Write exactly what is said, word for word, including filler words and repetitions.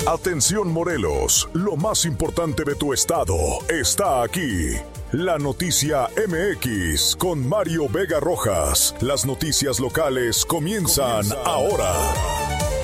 Atención Morelos, lo más importante de tu estado está aquí. La noticia M X con Mario Vega Rojas. Las noticias locales comienzan, comienzan ahora.